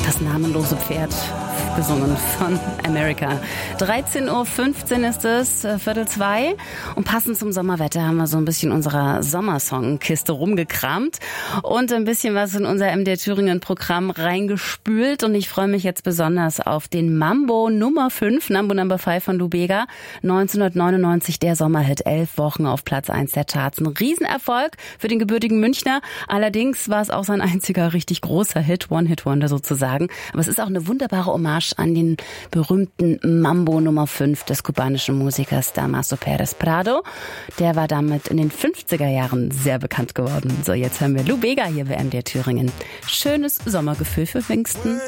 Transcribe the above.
Das namenlose Pferd, gesungen von America. 13.15 Uhr ist es, 13:45. Und passend zum Sommerwetter haben wir so ein bisschen unserer Sommersongkiste rumgekramt und ein bisschen was in unser MDR Thüringen-Programm reingespült. Und ich freue mich jetzt besonders auf den Mambo Nummer 5, Mambo Number 5 von Lou Bega. 1999 der Sommerhit, 11 Wochen auf Platz 1 der Charts. Ein Riesenerfolg für den gebürtigen Münchner. Allerdings war es auch sein einziger richtig großer Hit, One-Hit-Wonder sozusagen. Aber es ist auch eine wunderbare Hommage an den berühmten Mambo Nummer 5 des kubanischen Musikers Damaso Pérez Prado. Der war damit in den 50er Jahren sehr bekannt geworden. So, jetzt hören wir Lou Bega hier bei MDR Thüringen. Schönes Sommergefühl für Pfingsten.